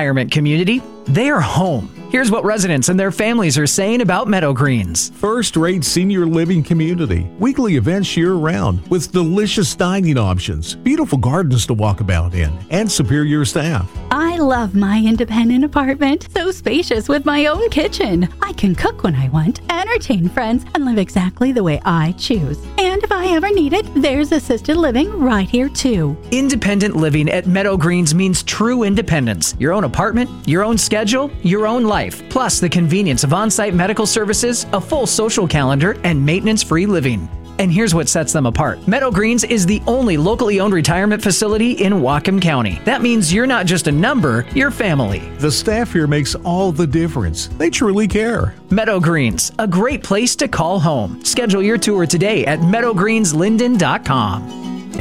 retirement community. They're home. Here's what residents and their families are saying about Meadow Greens. First-rate senior living community. Weekly events year-round with delicious dining options, beautiful gardens to walk about in, and superior staff. I love my independent apartment. So spacious with my own kitchen. I can cook when I want, entertain friends, and live exactly the way I choose. And if I ever need it, there's assisted living right here too. Independent living at Meadow Greens means true independence. Your own apartment, your own schedule, your own life. Plus the convenience of on-site medical services, a full social calendar, and maintenance-free living. And here's what sets them apart. Meadow Greens is the only locally owned retirement facility in Whatcom County. That means you're not just a number, you're family. The staff here makes all the difference. They truly care. Meadow Greens, a great place to call home. Schedule your tour today at meadowgreenslinden.com.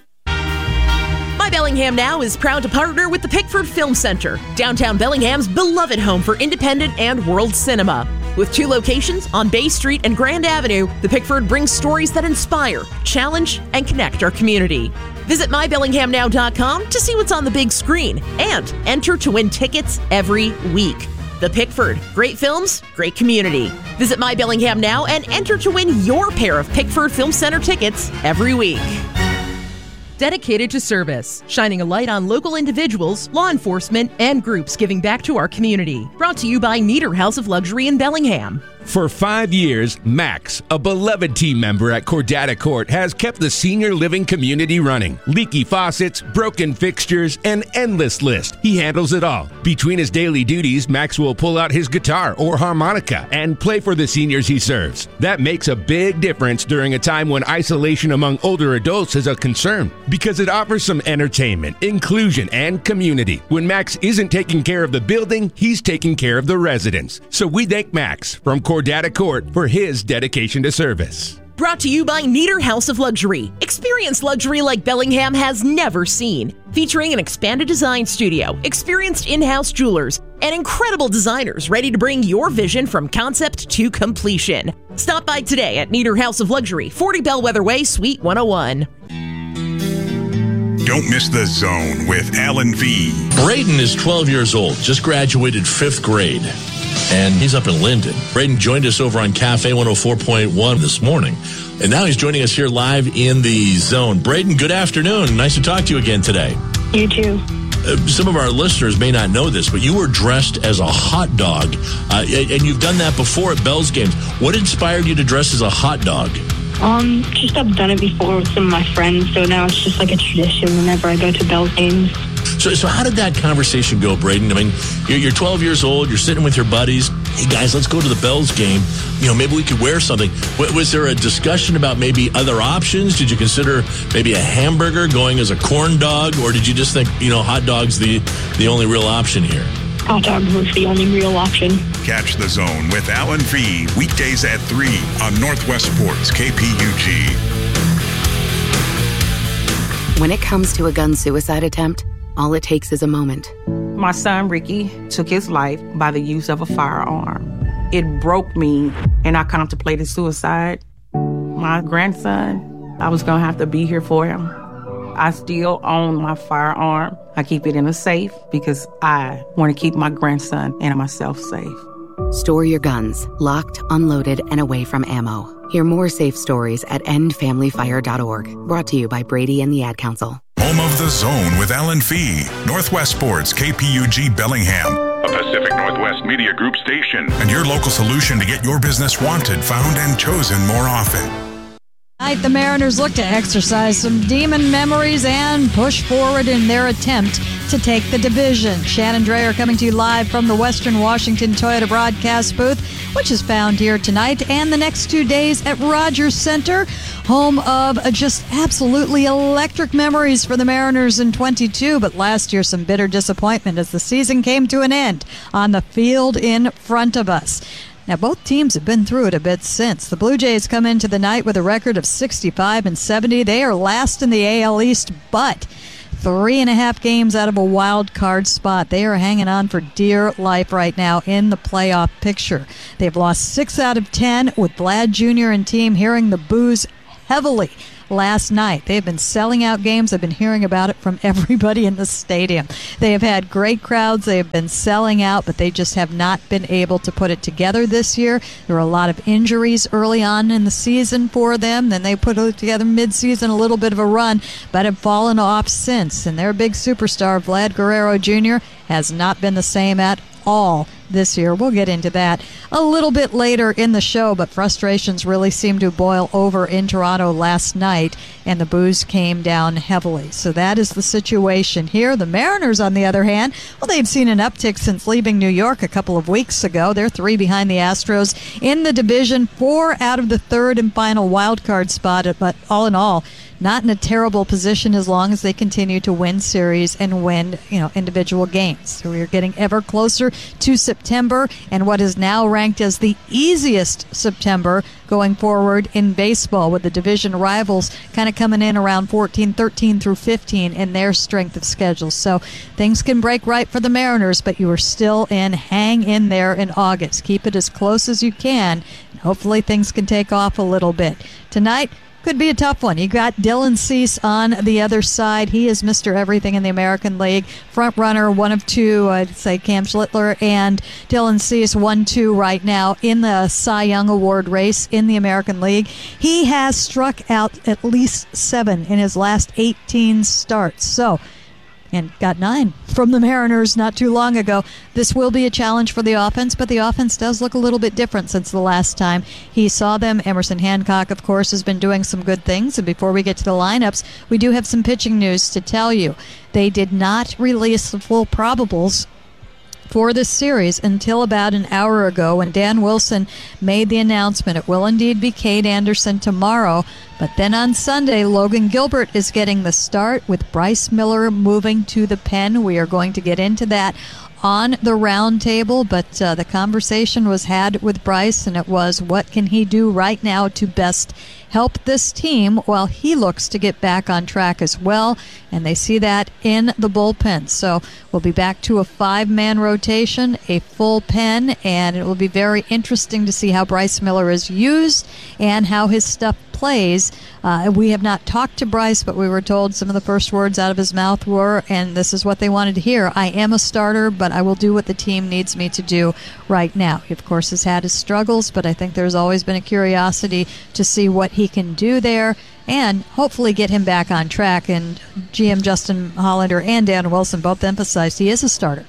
My Bellingham Now is proud to partner with the Pickford Film Center, downtown Bellingham's beloved home for independent and world cinema. With 2 locations on Bay Street and Grand Avenue, the Pickford brings stories that inspire, challenge, and connect our community. Visit mybellinghamnow.com to see what's on the big screen and enter to win tickets every week. The Pickford, great films, great community. Visit My Bellingham Now and enter to win your pair of Pickford Film Center tickets every week. Dedicated to service, shining a light on local individuals, law enforcement, and groups giving back to our community. Brought to you by Nieder House of Luxury in Bellingham. For 5 years, Max, a beloved team member at Cordata Court, has kept the senior living community running. Leaky faucets, broken fixtures, an endless list. He handles it all. Between his daily duties, Max will pull out his guitar or harmonica and play for the seniors he serves. That makes a big difference during a time when isolation among older adults is a concern, because it offers some entertainment, inclusion, and community. When Max isn't taking care of the building, he's taking care of the residents. So we thank Max from Cordata Court for his dedication to service. Brought to you by Nieder House of Luxury. Experience luxury like Bellingham has never seen. Featuring an expanded design studio, experienced in-house jewelers, and incredible designers ready to bring your vision from concept to completion. Stop by today at Nieder House of Luxury, 40 Bellwether Way, Suite 101. Don't miss The Zone with Alan V. Braden is 12 years old, just graduated 5th grade, and he's up in Linden. Braden joined us over on Cafe 104.1 this morning, and now he's joining us here live in The Zone. Braden, good afternoon. Nice to talk to you again today. You too. Some of our listeners may not know this, but you were dressed as a hot dog, and you've done that before at Bell's games. What inspired you to dress as a hot dog? Just I've done it before with some of my friends, so now it's just like a tradition whenever I go to Bell's games. So how did that conversation go, Braden? I mean, you're 12 years old, you're sitting with your buddies. Hey, guys, let's go to the Bell's game. Maybe we could wear something. Was there a discussion about maybe other options? Did you consider maybe a hamburger, going as a corn dog? Or did you just think, hot dog's the only real option here? Hot dog was the only real option. Catch The Zone with Alan V. weekdays at 3 on Northwest Sports KPUG. When it comes to a gun suicide attempt, all it takes is a moment. My son, Ricky, took his life by the use of a firearm. It broke me, and I contemplated suicide. My grandson, I was going to have to be here for him. I still own my firearm. I keep it in a safe because I want to keep my grandson and myself safe. Store your guns, locked, unloaded, and away from ammo. Hear more safe stories at endfamilyfire.org. Brought to you by Brady and the Ad Council. Home of The Zone with Alan Fee. Northwest Sports KPUG Bellingham. A Pacific Northwest Media Group station. And your local solution to get your business wanted, found, and chosen more often. Tonight, the Mariners look to exercise some demon memories and push forward in their attempt to take the division. Shannon Dreyer coming to you live from the Western Washington Toyota broadcast booth, which is found here tonight and the next 2 days at Rogers Center, home of just absolutely electric memories for the Mariners in 22, but last year some bitter disappointment as the season came to an end on the field in front of us. Now, both teams have been through it a bit since. The Blue Jays come into the night with a record of 65-70. They are last in the AL East, but 3.5 games out of a wild card spot. They are hanging on for dear life right now in the playoff picture. They've lost 6 out of 10 with Vlad Jr. and team hearing the boos heavily last night. They have been selling out games. I've been hearing about it from everybody in the stadium. They have had great crowds. They have been selling out, but they just have not been able to put it together this year. There were a lot of injuries early on in the season for them. Then they put it together mid-season, a little bit of a run, but have fallen off since. And their big superstar, Vlad Guerrero Jr., has not been the same at all this year. We'll get into that a little bit later in the show, but frustrations really seemed to boil over in Toronto last night, and the boos came down heavily. So that is the situation here. The Mariners, on the other hand, well, they've seen an uptick since leaving New York a couple of weeks ago. They're 3 behind the Astros in the division, 4 out of the third and final wild card spot, but all in all, not in a terrible position as long as they continue to win series and win, individual games. So we are getting ever closer to September, and what is now ranked as the easiest September going forward in baseball, with the division rivals kind of coming in around 14, 13 through 15 in their strength of schedule. So things can break right for the Mariners, but you are still hang in there in August. Keep it as close as you can, and hopefully things can take off a little bit. Tonight could be a tough one. You got Dylan Cease on the other side. He is Mr. Everything in the American League. Front runner, one of two, I'd say Cam Schlittler and Dylan Cease, 1-2 right now in the Cy Young Award race in the American League. He has struck out at least 7 in his last 18 starts. And got 9 from the Mariners not too long ago. This will be a challenge for the offense, but the offense does look a little bit different since the last time he saw them. Emerson Hancock, of course, has been doing some good things. And before we get to the lineups, we do have some pitching news to tell you. They did not release the full probables for this series until about an hour ago, when Dan Wilson made the announcement. It will indeed be Cade Anderson tomorrow, but then on Sunday, Logan Gilbert is getting the start, with Bryce Miller moving to the pen. We are going to get into that on the round table, but the conversation was had with Bryce, and it was, what can he do right now to best help this team while he looks to get back on track as well, and they see that in the bullpen. So we'll be back to a 5-man rotation, a full pen, and it will be very interesting to see how Bryce Miller is used and how his stuff plays. We have not talked to Bryce, but we were told some of the first words out of his mouth were, and this is what they wanted to hear: I am a starter, but I will do what the team needs me to do right now. He, of course, has had his struggles, but I think there's always been a curiosity to see what he can do there and hopefully get him back on track. And GM Justin Hollander and Dan Wilson both emphasized he is a starter.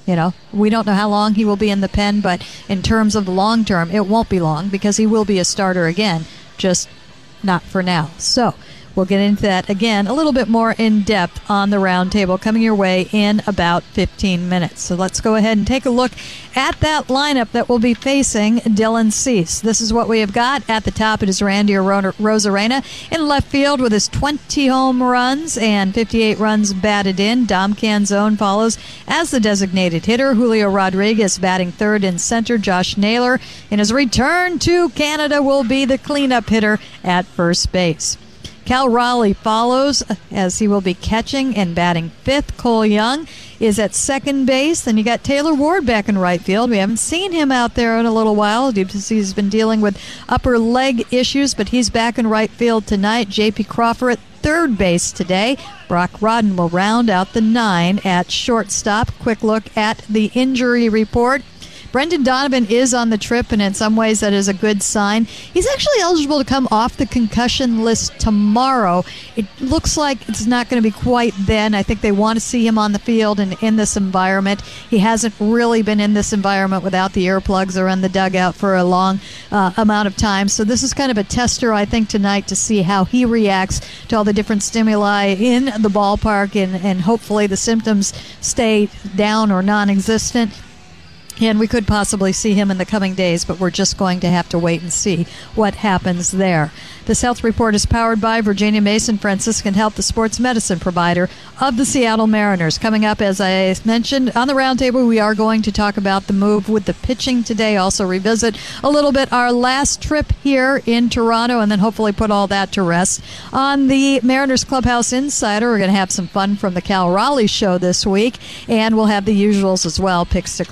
We don't know how long he will be in the pen, but in terms of long term, it won't be long, because he will be a starter again, just not for now. So we'll get into that again a little bit more in depth on the round table, coming your way in about 15 minutes. So let's go ahead and take a look at that lineup that will be facing Dylan Cease. This is what we have got. At the top, it is Randy Arozarena in left field with his 20 home runs and 58 runs batted in. Dom Canzone follows as the designated hitter. Julio Rodriguez batting third in center. Josh Naylor, in his return to Canada, will be the cleanup hitter at first base. Cal Raleigh follows, as he will be catching and batting fifth. Cole Young is at second base. Then you got Taylor Ward back in right field. We haven't seen him out there in a little while. He's been dealing with upper leg issues, but he's back in right field tonight. J.P. Crawford at third base today. Brock Rodden will round out the 9 at shortstop. Quick look at the injury report. Brendan Donovan is on the trip, and in some ways that is a good sign. He's actually eligible to come off the concussion list tomorrow. It looks like it's not going to be quite then. I think they want to see him on the field and in this environment. He hasn't really been in this environment without the earplugs or in the dugout for a long amount of time. So this is kind of a tester, I think, tonight to see how he reacts to all the different stimuli in the ballpark, and hopefully the symptoms stay down or non-existent. And we could possibly see him in the coming days, but we're just going to have to wait and see what happens there. This health report is powered by Virginia Mason Franciscan Health, the sports medicine provider of the Seattle Mariners. Coming up, as I mentioned, on the roundtable, we are going to talk about the move with the pitching today, also revisit a little bit our last trip here in Toronto, and then hopefully put all that to rest. On the Mariners Clubhouse Insider, we're going to have some fun from the Cal Raleigh show this week, and we'll have the usuals as well, picks to click, check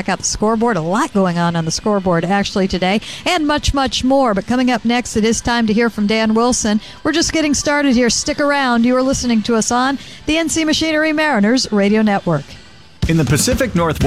check out the scoreboard. A lot going on the scoreboard actually today, and much, much more. But coming up next, it is time to hear from Dan Wilson. We're just getting started here. Stick around. You are listening to us on the NC Machinery Mariners Radio Network. In the Pacific Northwest,